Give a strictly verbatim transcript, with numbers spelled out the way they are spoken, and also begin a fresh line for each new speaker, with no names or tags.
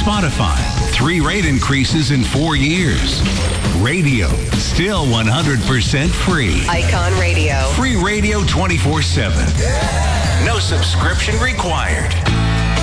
Spotify. Three rate increases in four years. Radio, still one hundred percent free.
Icon Radio.
Free radio twenty-four seven. No subscription required.